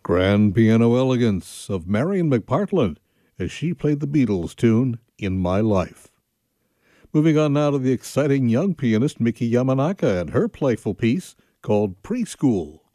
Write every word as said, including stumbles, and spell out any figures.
Grand piano elegance of Marion McPartland as she played the Beatles tune In My Life. Moving on now to the exciting young pianist Miki Yamanaka and her playful piece called Preschool.